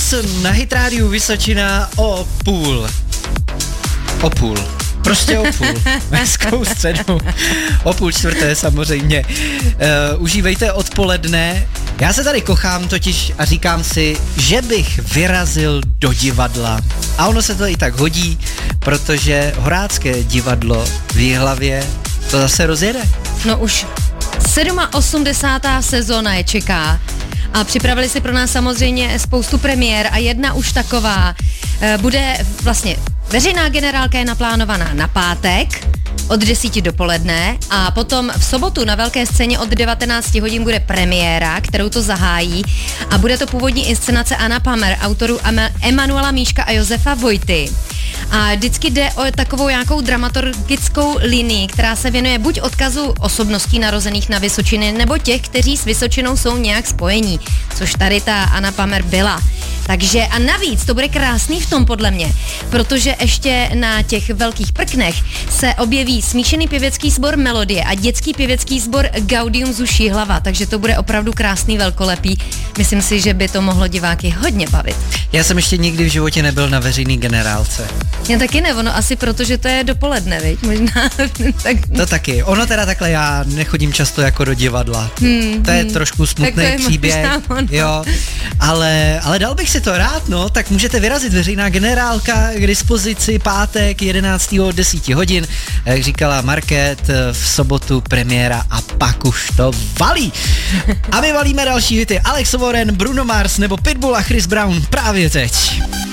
Čas na Hit Rádiu Vysočina o půl. Prostě o půl. Hezkou středu. O půl čtvrté samozřejmě. Užívejte odpoledne. Já se tady kochám totiž a říkám si, že bych vyrazil do divadla. A ono se to i tak hodí, protože Horácké divadlo v Jihlavě to zase rozjede. No už 87. sezóna je čeká. A připravili si pro nás samozřejmě spoustu premiér a jedna už taková bude vlastně veřejná generálka je naplánovaná na pátek od 10 dopoledne a potom v sobotu na velké scéně od 19 hodin bude premiéra, kterou to zahájí a bude to původní inscenace Anna Pamer, autorů Emanuela Míška a Josefa Vojty. A vždycky jde o takovou nějakou dramaturgickou linii, která se věnuje buď odkazu osobností narozených na Vysočině, nebo těch, kteří s Vysočinou jsou nějak spojení, což tady ta Anna Pamer byla. Takže a navíc to bude krásný v tom podle mě, protože ještě na těch velkých prknech se objeví smíšený pěvecký sbor Melodie a dětský pěvecký sbor Gaudium Zuš Jihlava, takže to bude opravdu krásný velkolepý. Myslím si, že by to mohlo diváky hodně bavit. Já jsem ještě nikdy v životě nebyl na veřejný generálce. Já taky ne, ono asi protože to je dopoledne, viď? Možná tak... To taky. Ono teda takhle, já nechodím často jako do divadla. To je trošku smutný příběh. Jo, ale dal bych si to rád, no, tak můžete vyrazit veřejná generálka k dispozici pátek 11. 10 hodin, jak říkala Market, v sobotu premiéra a pak už to valí. A my valíme další hity. Alex Warren, Bruno Mars nebo Pitbull a Chris Brown právě teď.